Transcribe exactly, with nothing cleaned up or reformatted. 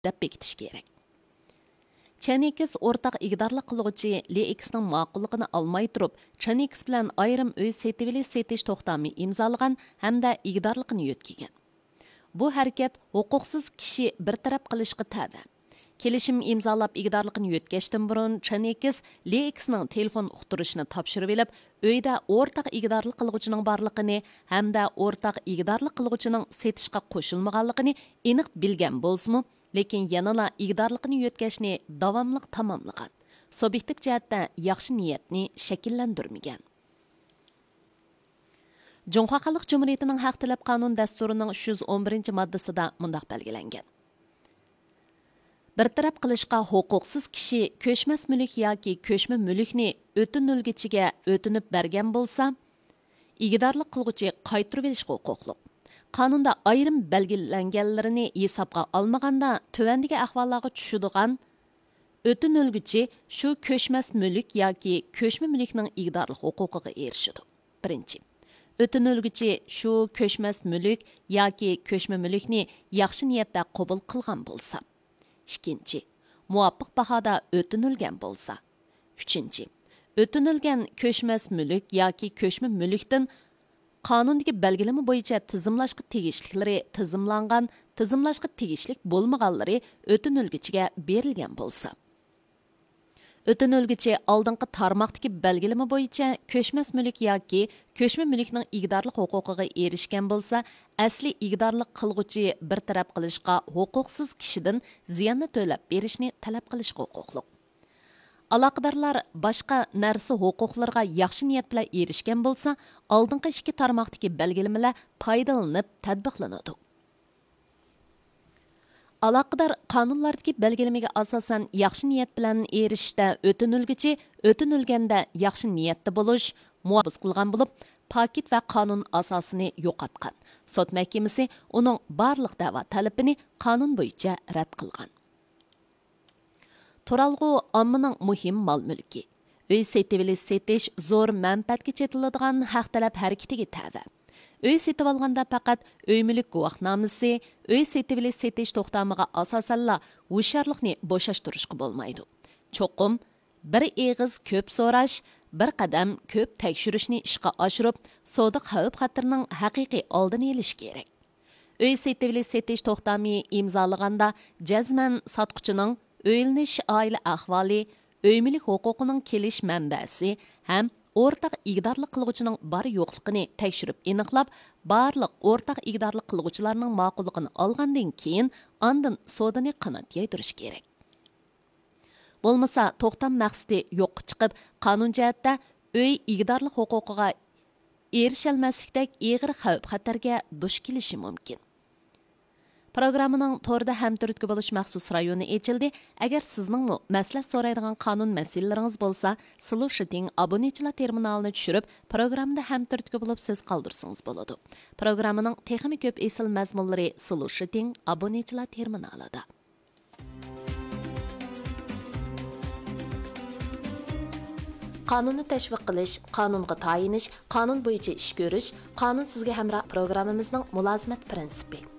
deb bekitish kerak. Chanekis o'rtaq igdorlik qilg'uchi Leexning ma'qulligini olmay turib, Chanekis bilan ayrim uy setibili setish to'xtami imzolagan hamda igdorlikni yo'tkigan. Bu harakat huquqsiz kishi bir taraf qilishga ta'da. Kelishim imzolab igdorlikni yo'tkashdan burun Chanekis Leexning telefon uqtirishini topshirib olib, uyda o'rtaq igdorlik qilg'uchining borligini hamda o'rtaq igdorlik qilg'uchining setishga qo'shilmaganligini aniq bilgan bo'lsa-mu, lekin yanala igdorlikni yo'tkashni davomli tamomlagan. Subyektiv jihatda yaxshi niyatni shakllantirmagan. Junqo Xalq Cumhuriyetining Haq talab qonun dasturining uch yuz o'n birinchi moddasida mundaq belgilangan. Bir taraf qilishga huquqsiz kishi ko'chmas mulk yoki ko'chma mulkni o'tinilgichiga o'tinib bergan bo'lsa, igdorlik qilg'uchi qaytarib olishga huquqli. Qonunda ayrim belgilanganlarini hisobga olmaganda tövandagi ahvollarga tushadigan o'tinilgichi shu ko'chmas mulk yoki ko'chma mulkning igdorlik huquqiga erishadi. Birinchi, o'tinilgichi shu ko'chmas mulk yoki ko'chma mulkni yaxshi niyatda qabul qilgan bo'lsa. Ikkinchi, muvofiq bahoda o'tinilgan bo'lsa. Uchinchi, o'tinilgan ko'chmas mulk yoki ko'chma mulkdan qonundagi belgilama bo'yicha tizimlashga tegishliklari tizimlangan, tizimlashga tegishlik bo'lmaganlari o'tinilgichiga berilgan bo'lsa. O'tinilgichi oldingi tarmoqdagi belgilama bo'yicha ko'chmas mulk yoki ko'chma mulkning igdorlik huquqiga erishgan bo'lsa, asli igdorlik qilg'uchi bir taraf qilishga huquqsiz kishidan ziyonni to'lab berishni talab qilishga huquqli. Aloqadorlar boshqa narsa huquqlarga yaxshi niyat bilan erishgan bo'lsa, oldingi ikki tarmoqdagi belgilamalar foydalanib tatbiqlanadi. Aloqador qonunlardagi belgilamaga asosan yaxshi niyat bilan erishishda o'tinilgichi o'tinilganda yaxshi niyatda bo'lish muvofiq qilgan bo'lib, paket va qonun asosini yo'qotgan. Sud mahkamasi uning barliq da'vo talabini qonun bo'yicha rad qilgan. Turalg'u ommaning muhim mol-mulki. Uy setibili setish zo'r manfaatga chetiladigan haq talab harakatiga ta'da. Uy setib olganda faqat uy mulk guvohnomasi, uy setibili setish to'xtamiga asosanla hushyorlikni bo'shashtirishga bo'lmaydi. Cho'qim bir eg'iz ko'p so'rash, bir qadam ko'p tekshirishni ishga oshirib, savdo xavf-xatarning haqiqiy oldini olish kerak. Uy setibili setish to'xtami imzolaganda jazman sotquchining o'ylanish oila ahvoli, uy mulk huquqining kelish manbasi ham o'rtaq igdorlik qilg'uchining bor yo'qligini tekshirib aniqlab, barliq o'rtaq igdorlik qilg'uchilarning ma'qulligini olgandan keyin ondan sodani qanot yaydirish kerak. Bo'lmasa to'xtam maqsadi yo'qqa chiqib, qonun jihatda uy igdorlik huquqiga erishalmaslikdek og'ir xavf-xatarga duch kelishi mumkin. Programmaning to'rda ham turtki bo'lish maxsus rayoni ochildi. Agar sizning maslahat so'raydigan qonun masalalaringiz bo'lsa, Solution obunachilar terminalini tushirib, programmada ham turtki bo'lib so'z qoldirsangiz bo'ladi. Programmaning texnik ko'p esil mazmunlari Solution obunachilar terminalida. Qonunni tashviq qilish, qonunga tayinish, qonun bo'yicha ish ko'rish, qonun sizga hamroh programmamizning mulozimat prinsipi.